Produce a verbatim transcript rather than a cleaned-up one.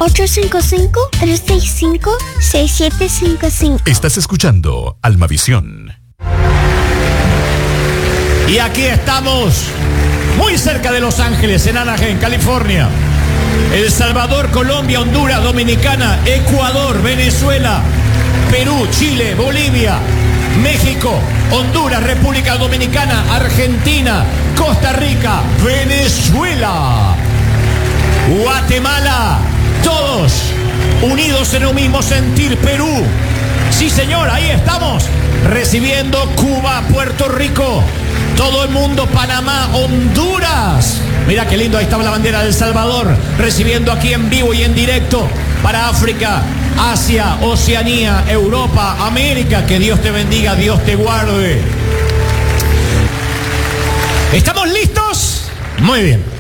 ocho cinco cinco, tres seis cinco, seis siete cinco cinco. Estás escuchando Almavisión. Y aquí estamos, muy cerca de Los Ángeles, en Anaheim, California. El Salvador, Colombia, Honduras, Dominicana, Ecuador, Venezuela, Perú, Chile, Bolivia, México, Honduras, República Dominicana, Argentina, Costa Rica, Venezuela, Guatemala, todos unidos en un mismo sentir. Perú, sí señor, ahí estamos, recibiendo Cuba, Puerto Rico, todo el mundo, Panamá, Honduras. Mira qué lindo, ahí está la bandera de El Salvador, recibiendo aquí en vivo y en directo para África, Asia, Oceanía, Europa, América. Que Dios te bendiga, Dios te guarde. ¿Estamos listos? Muy bien.